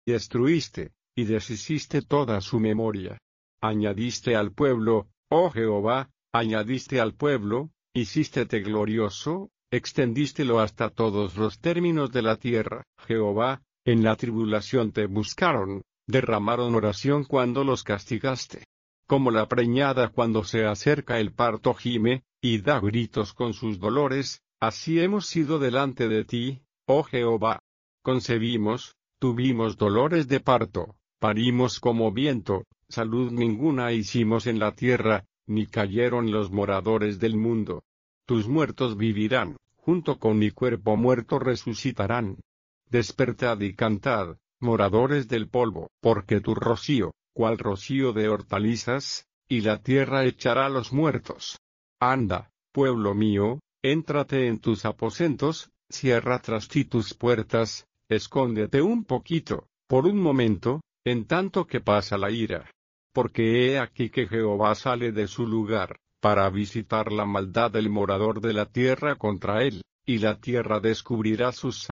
y destruiste, y deshiciste toda su memoria. Añadiste al pueblo, oh Jehová, añadiste al pueblo, hicístete glorioso, extendístelo hasta todos los términos de la tierra. Jehová, en la tribulación te buscaron, derramaron oración cuando los castigaste. Como la preñada cuando se acerca el parto gime, y da gritos con sus dolores, así hemos sido delante de ti, oh Jehová. Concebimos, tuvimos dolores de parto, parimos como viento, salud ninguna hicimos en la tierra, ni cayeron los moradores del mundo. Tus muertos vivirán, junto con mi cuerpo muerto resucitarán. Despertad y cantad, moradores del polvo, porque tu rocío, cual rocío de hortalizas, y la tierra echará los muertos. Anda, pueblo mío, éntrate en tus aposentos, cierra tras ti tus puertas, escóndete un poquito, por un momento, en tanto que pasa la ira. Porque he aquí que Jehová sale de su lugar, para visitar la maldad del morador de la tierra contra él, y la tierra descubrirá sus